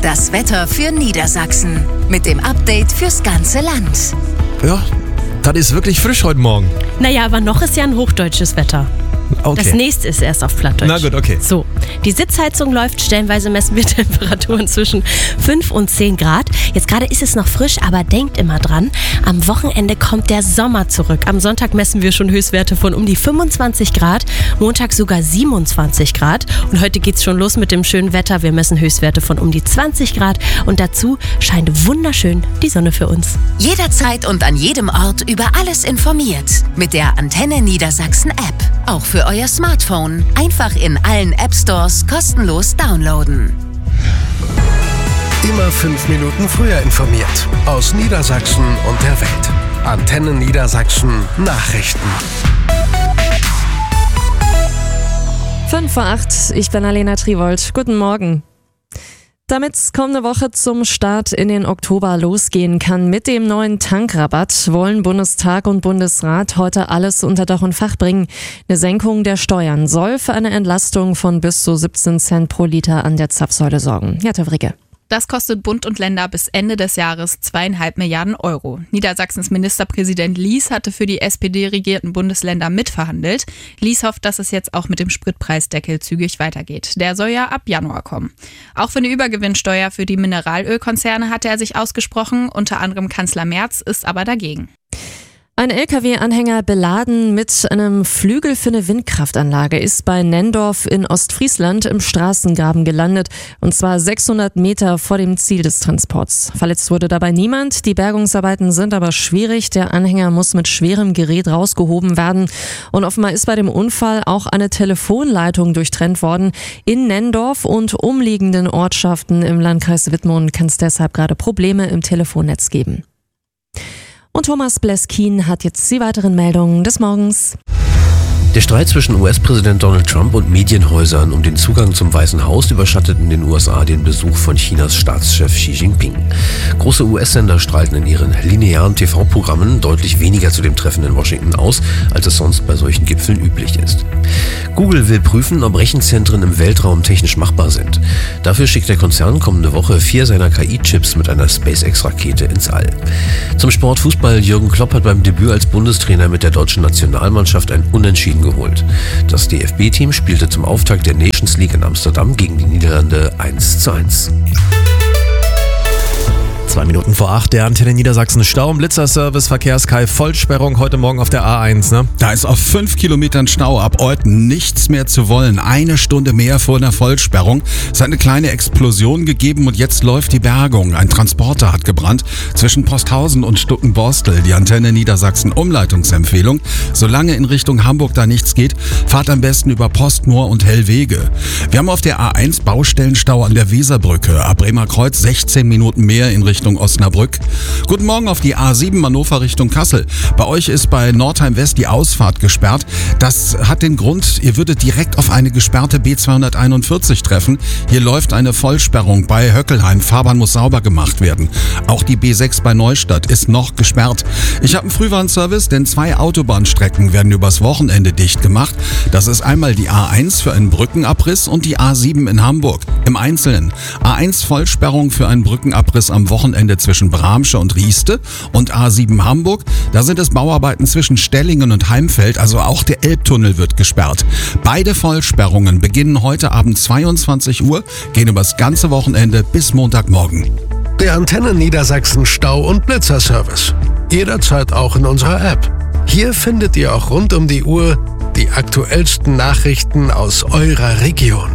Das Wetter für Niedersachsen. Mit dem Update fürs ganze Land. Ja, das ist wirklich frisch heute Morgen. Naja, aber noch ist ja ein hochdeutsches Wetter. Okay. Das nächste ist erst auf Plattdeutsch. Na gut, okay. So, die Sitzheizung läuft. Stellenweise messen wir Temperaturen zwischen 5 und 10 Grad. Jetzt gerade ist es noch frisch, aber denkt immer dran, am Wochenende kommt der Sommer zurück. Am Sonntag messen wir schon Höchstwerte von um die 25 Grad, Montag sogar 27 Grad. Und heute geht's schon los mit dem schönen Wetter. Wir messen Höchstwerte von um die 20 Grad und dazu scheint wunderschön die Sonne für uns. Jederzeit und an jedem Ort über alles informiert. Mit der Antenne Niedersachsen App. Auch für euer Smartphone. Einfach in allen App-Stores kostenlos downloaden. Immer 5 Minuten früher informiert. Aus Niedersachsen und der Welt. Antenne Niedersachsen Nachrichten. 5:08 ich bin Alena Triwold. Guten Morgen. Damit es kommende Woche zum Start in den Oktober losgehen kann mit dem neuen Tankrabatt, wollen Bundestag und Bundesrat heute alles unter Dach und Fach bringen. Eine Senkung der Steuern soll für eine Entlastung von bis zu 17 Cent pro Liter an der Zapfsäule sorgen. Jette Fricke. Das kostet Bund und Länder bis Ende des Jahres 2,5 Milliarden Euro. Niedersachsens Ministerpräsident Lies hatte für die SPD-regierten Bundesländer mitverhandelt. Lies hofft, dass es jetzt auch mit dem Spritpreisdeckel zügig weitergeht. Der soll ja ab Januar kommen. Auch für eine Übergewinnsteuer für die Mineralölkonzerne hatte er sich ausgesprochen. Unter anderem Kanzler Merz ist aber dagegen. Ein LKW-Anhänger beladen mit einem Flügel für eine Windkraftanlage ist bei Nendorf in Ostfriesland im Straßengraben gelandet, und zwar 600 Meter vor dem Ziel des Transports. Verletzt wurde dabei niemand, die Bergungsarbeiten sind aber schwierig, der Anhänger muss mit schwerem Gerät rausgehoben werden und offenbar ist bei dem Unfall auch eine Telefonleitung durchtrennt worden. In Nendorf und umliegenden Ortschaften im Landkreis Wittmund kann es deshalb gerade Probleme im Telefonnetz geben. Und Thomas Bleskin hat jetzt die weiteren Meldungen des Morgens. Der Streit zwischen US-Präsident Donald Trump und Medienhäusern um den Zugang zum Weißen Haus überschattet in den USA den Besuch von Chinas Staatschef Xi Jinping. Große US-Sender strahlten in ihren linearen TV-Programmen deutlich weniger zu dem Treffen in Washington aus, als es sonst bei solchen Gipfeln üblich ist. Google will prüfen, ob Rechenzentren im Weltraum technisch machbar sind. Dafür schickt der Konzern kommende Woche 4 seiner KI-Chips mit einer SpaceX-Rakete ins All. Zum Sport Fußball: Jürgen Klopp hat beim Debüt als Bundestrainer mit der deutschen Nationalmannschaft ein Unentschieden geholt. Das DFB-Team spielte zum Auftakt der Nations League in Amsterdam gegen die Niederlande 1:1. 2 Minuten vor 8, der Antenne Niedersachsen Stau- und Blitzerservice, Verkehrskai, Vollsperrung heute Morgen auf der A1, ne? Da ist auf 5 Kilometern Stau ab Olten nichts mehr zu wollen. 1 Stunde mehr vor einer Vollsperrung. Es hat eine kleine Explosion gegeben und jetzt läuft die Bergung. Ein Transporter hat gebrannt zwischen Posthausen und Stuckenborstel. Die Antenne Niedersachsen Umleitungsempfehlung: Solange in Richtung Hamburg da nichts geht, fahrt am besten über Postmoor und Hellwege. Wir haben auf der A1 Baustellenstau an der Weserbrücke. Ab Bremerkreuz 16 Minuten mehr in Richtung Osnabrück. Guten Morgen auf die A7 Hannover Richtung Kassel. Bei euch ist bei Nordheim West die Ausfahrt gesperrt. Das hat den Grund, ihr würdet direkt auf eine gesperrte B241 treffen. Hier läuft eine Vollsperrung bei Höckelheim. Fahrbahn muss sauber gemacht werden. Auch die B6 bei Neustadt ist noch gesperrt. Ich habe einen Frühwarnservice, denn 2 Autobahnstrecken werden übers Wochenende dicht gemacht. Das ist einmal die A1 für einen Brückenabriss und die A7 in Hamburg. Im Einzelnen: A1 Vollsperrung für einen Brückenabriss am Wochenende zwischen Bramsche und Rieste, und A7 Hamburg, da sind es Bauarbeiten zwischen Stellingen und Heimfeld, also auch der Elbtunnel wird gesperrt. Beide Vollsperrungen beginnen heute Abend 22 Uhr, gehen übers ganze Wochenende bis Montagmorgen. Der Antenne Niedersachsen Stau- und Blitzerservice. Jederzeit auch in unserer App. Hier findet ihr auch rund um die Uhr die aktuellsten Nachrichten aus eurer Region.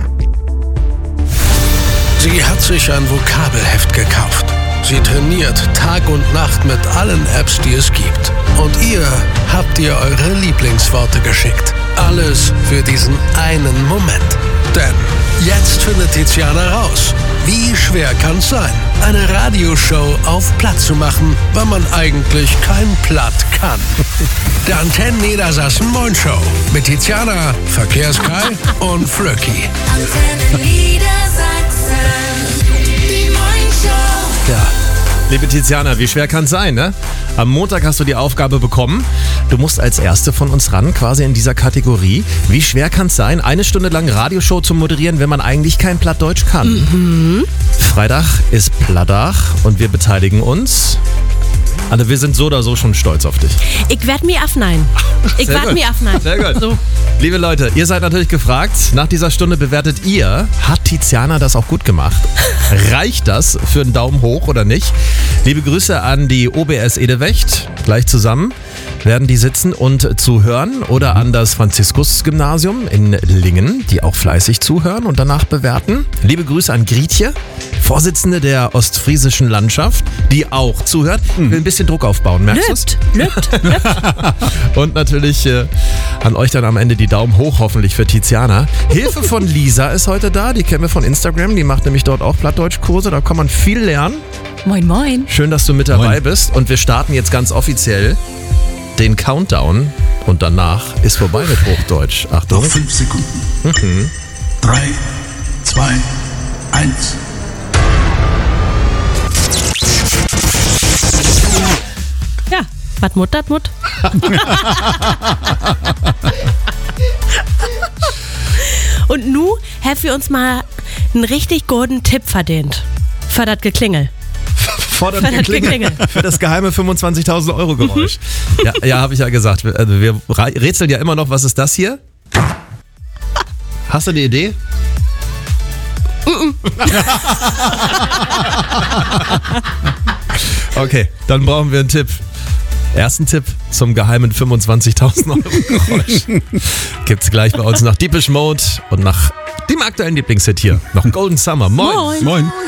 Sie hat sich ein Vokabelheft gekauft. Sie trainiert Tag und Nacht mit allen Apps, die es gibt. Und ihr habt ihr eure Lieblingsworte geschickt. Alles für diesen einen Moment. Denn jetzt findet Tiziana raus, wie schwer kann's sein, eine Radioshow auf Platt zu machen, weil man eigentlich kein Platt kann. Der Antenne Niedersachsen Moin Show mit Tiziana, Verkehrskai und Flöcki. Antenne Niedersachsen, die Moin Show. Ja, Liebe Tiziana, wie schwer kann es sein, ne? Am Montag hast du die Aufgabe bekommen. Du musst als Erste von uns ran, quasi in dieser Kategorie. Wie schwer kann es sein, 1 Stunde lang Radioshow zu moderieren, wenn man eigentlich kein Plattdeutsch kann? Freitag ist Plattdach und wir beteiligen uns. Also wir sind so oder so schon stolz auf dich. Ich werde mir abnehmen. Ich werde mir abnehmen. Sehr gut. So. Liebe Leute, ihr seid natürlich gefragt. Nach dieser Stunde bewertet ihr, hat Tiziana das auch gut gemacht? Reicht das für einen Daumen hoch oder nicht? Liebe Grüße an die OBS Edewecht. Gleich zusammen werden die sitzen und zuhören. Oder an das Franziskus-Gymnasium in Lingen, die auch fleißig zuhören und danach bewerten. Liebe Grüße an Grietje, Vorsitzende der Ostfriesischen Landschaft, die auch zuhört. Will ein bisschen Druck aufbauen, merkst du es? Lübt. Und natürlich an euch dann am Ende die Daumen hoch, hoffentlich für Tiziana. Hilfe von Lisa ist heute da, die kennen wir von Instagram, die macht nämlich dort auch Plattdeutschkurse, da kann man viel lernen. Moin, moin. Schön, dass du mit dabei bist und wir starten jetzt ganz offiziell den Countdown und danach ist vorbei mit Hochdeutsch. Achtung. Noch 5 Sekunden. 3, 2, 1. Ja, was Mut, dat Mut. Und nu haben wir uns mal einen richtig guten Tipp verdient. Für das Geklingel. Fordert Geklingel. Für das geheime 25.000 Euro Geräusch. Ja, habe ich ja gesagt. Also wir rätseln ja immer noch, was ist das hier? Hast du eine Idee? Okay, dann brauchen wir einen Tipp. Ersten Tipp zum geheimen 25.000 Euro Geräusch gibt's gleich bei uns nach Deepish Mode und nach dem aktuellen Lieblingshit hier. Noch Golden Summer. Moin. Moin. Moin.